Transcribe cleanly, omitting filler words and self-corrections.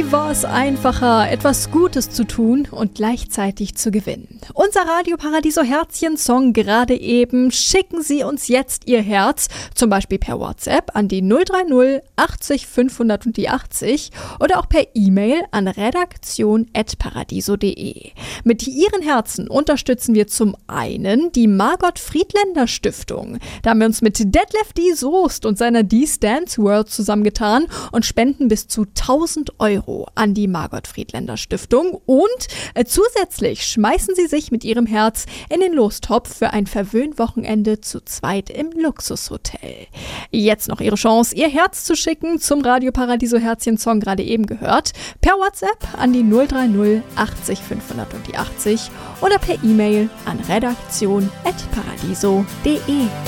war es einfacher, etwas Gutes zu tun und gleichzeitig zu gewinnen. Unser Radio Paradiso Herzchen-Song gerade eben. Schicken Sie uns jetzt Ihr Herz, zum Beispiel per WhatsApp an die 030 80 500 und die 80 oder auch per E-Mail an redaktion@paradiso.de. Mit Ihren Herzen unterstützen wir zum einen die Margot Friedländer Stiftung. Da haben wir uns mit Detlef D. Soest und seiner D-Dance World zusammengetan und spenden bis zu 1.000 € an die Margot Friedländer Stiftung. Und zusätzlich schmeißen Sie sich mit Ihrem Herz in den Lostopf für ein Verwöhnwochenende zu zweit im Luxushotel. Jetzt noch Ihre Chance, Ihr Herz zu schicken, zum Radio Paradiso Herzchen-Song gerade eben gehört, per WhatsApp an die 030 80 500 und die 80 oder per E-Mail an redaktion@paradiso.de.